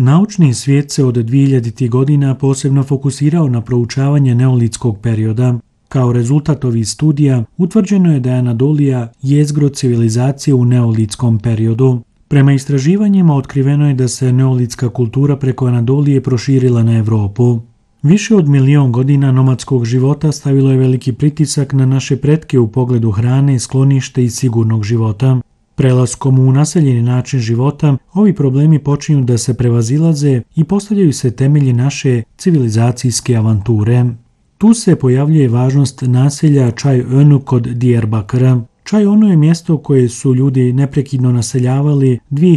Naučni svijet se od 2000. godina posebno fokusirao na proučavanje neolitskog perioda. Kao rezultat ovih studija utvrđeno je da je Anadolija jezgro civilizacije u neolitskom periodu. Prema istraživanjima otkriveno je da se neolitska kultura preko Anadolije proširila na Europu. Više od 1.000.000 godina nomadskog života stavilo je veliki pritisak na naše pretke u pogledu hrane, sklonište i sigurnog života. Prelaskom u naseljeni način života, ovi problemi počinju da se prevazilaze i postavljaju se temelji naše civilizacijske avanture. Tu se pojavljuje važnost naselja Čaj Onu kod Diyarbakıra. Čaj Onu je mjesto koje su ljudi neprekidno naseljavali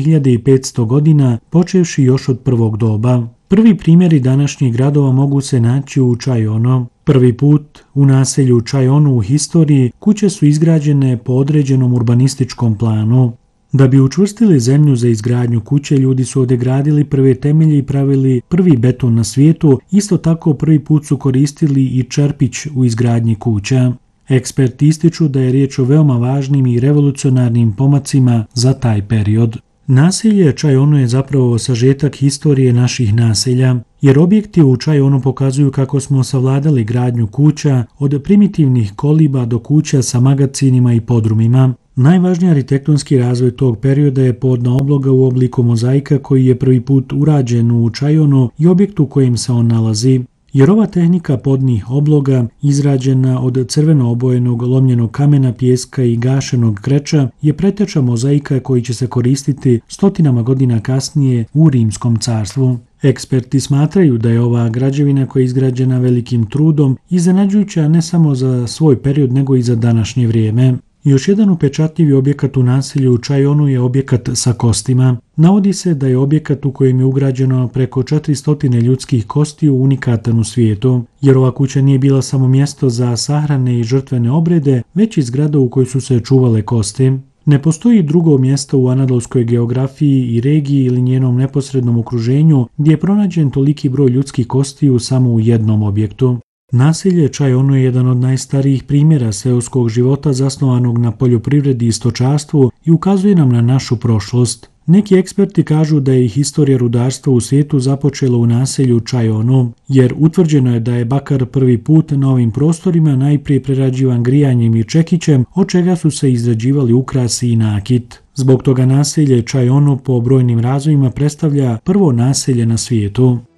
2500 godina, počevši još od prvog doba. Prvi primjeri današnjih gradova mogu se naći u Čaj Onu. Prvi put u naselju Čaj Onu u historiji kuće su izgrađene po određenom urbanističkom planu. Da bi učvrstili zemlju za izgradnju kuće, ljudi su ovdje gradili prve temelje i pravili prvi beton na svijetu, isto tako prvi put su koristili i čerpić u izgradnji kuća. Eksperti ističu da je riječ o veoma važnim i revolucionarnim pomacima za taj period. Naselje Čaj Onu je zapravo sažetak historije naših naselja, jer objekti u Čaj Onu pokazuju kako smo savladali gradnju kuća od primitivnih koliba do kuća sa magacinima i podrumima. Najvažniji arhitektonski razvoj tog perioda je podna obloga u obliku mozaika koji je prvi put urađen u Čaj Onu i objektu u kojem se on nalazi. Jer ova tehnika podnih obloga, izrađena od crveno obojenog lomljenog kamena, pijeska i gašenog kreča, je preteča mozaika koji će se koristiti stotinama godina kasnije u Rimskom carstvu. Eksperti smatraju da je ova građevina koja je izgrađena velikim trudom iznenađujuća ne samo za svoj period nego i za današnje vrijeme. Još jedan upečatljivi objekat u naselju u Čaj Onu je objekat sa kostima. Navodi se da je objekat u kojem je ugrađeno preko 400 ljudskih kostiju unikatan u svijetu, jer ova kuća nije bila samo mjesto za sahrane i žrtvene obrede, već i zgrada u kojoj su se čuvale kosti. Ne postoji drugo mjesto u anadolskoj geografiji i regiji ili njenom neposrednom okruženju gdje je pronađen toliki broj ljudskih kostiju samo u jednom objektu. Naselje Čaj Onu je jedan od najstarijih primjera seoskog života zasnovanog na poljoprivredi i stočarstvu i ukazuje nam na našu prošlost. Neki eksperti kažu da je i historija rudarstva u svijetu započela u naselju Čaj Onu, jer utvrđeno je da je bakar prvi put na ovim prostorima najprije prerađivan grijanjem i čekićem, od čega su se izrađivali ukrasi i nakit. Zbog toga naselje Čaj Onu po brojnim razvojima predstavlja prvo naselje na svijetu.